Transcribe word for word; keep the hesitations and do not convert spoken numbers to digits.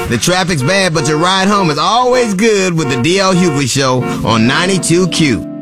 The traffic's bad, but your ride home is always good with the D L Hughley Show on ninety-two Q.